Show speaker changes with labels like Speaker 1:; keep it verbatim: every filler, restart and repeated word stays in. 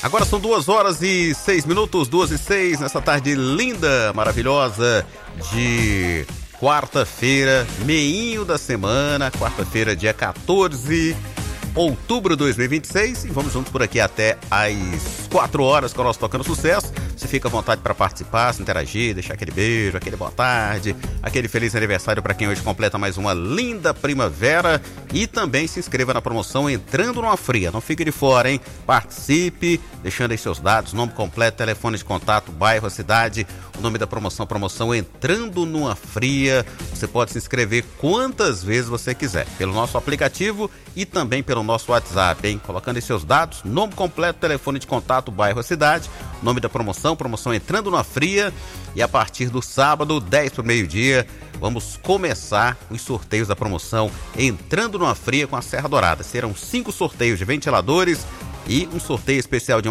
Speaker 1: Agora são duas horas e seis minutos, duas e seis, nessa tarde linda, maravilhosa de quarta-feira, meinho da semana, quarta-feira, dia quatorze de outubro de dois mil e vinte e seis, e vamos juntos por aqui até às quatro horas com o nosso Tocando Sucesso. Você fica à vontade para participar, se interagir, deixar aquele beijo, aquele boa tarde, aquele feliz aniversário para quem hoje completa mais uma linda primavera, e também se inscreva na promoção Entrando Numa Fria. Não fique de fora, hein? Participe, deixando aí seus dados, nome completo, telefone de contato, bairro, a cidade, o nome da promoção, promoção Entrando Numa Fria. Você pode se inscrever quantas vezes você quiser, pelo nosso aplicativo e também pelo nosso WhatsApp, hein? Colocando aí seus dados, nome completo, telefone de contato, bairro, a cidade, nome da promoção, promoção Entrando Numa Fria. E a partir do sábado, dez para o meio-dia, vamos começar os sorteios da promoção Entrando Numa Fria com a Serra Dourada. Serão cinco sorteios de ventiladores e um sorteio especial de